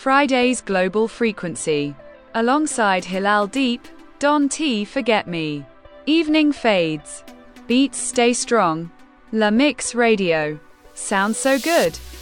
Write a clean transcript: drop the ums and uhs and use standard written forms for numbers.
Friday's Global Frequency. Alongside Hilal Deep, Don T Forget Me. Evening Fades. Beats Stay Strong. La Mix Radio. Sounds so good.